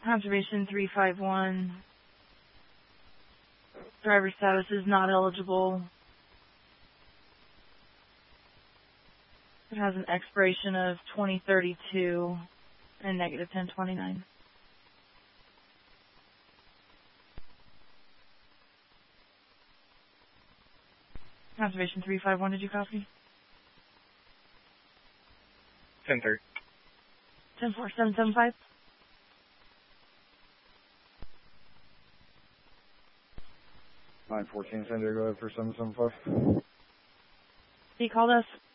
Observation 351. Driver status is not eligible. It has an expiration of 2032 and negative 1029. Observation 351, did you copy? 10-3. 10-4-7-7-5. Line 14, San Diego for 775. He called us.